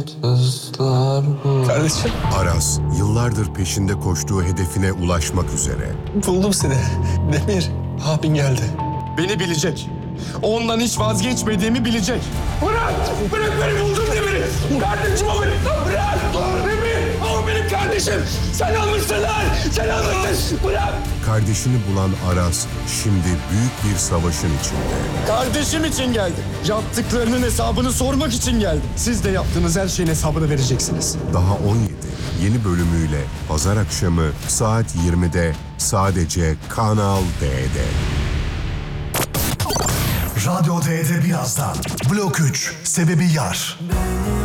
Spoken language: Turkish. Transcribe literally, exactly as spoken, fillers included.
Yıldızlar bu. Kardeşim, Aras, yıllardır peşinde koştuğu hedefine ulaşmak üzere. buldum seni. Demir, abin geldi. Beni bilecek. Ondan hiç vazgeçmediğimi bilecek. Bırak! Bırak beni, buldum Demir'i! Kardeşim o benim! Bırak! Demir! O benim kardeşim! Sen almışsın lan! Sen almışsın! Bırak! Kardeşini bulan Aras, şimdi büyük bir savaşın içinde. Kardeşim için geldim. Yaptıklarının hesabını sormak için geldim. Siz de yaptığınız her şeyin hesabını vereceksiniz. Daha on yedi yeni bölümüyle pazar akşamı saat yirmide sadece Kanal D'de. Radyo D'de birazdan. Blok üç, sebebi yar.